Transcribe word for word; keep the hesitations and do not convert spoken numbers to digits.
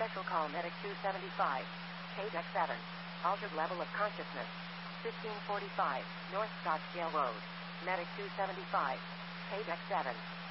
Special call Medic two seventy-five. K D E C seven. Altered level of consciousness. fifteen forty-five, North Scottsdale Road. Medic two seventy-five. K D E C seven.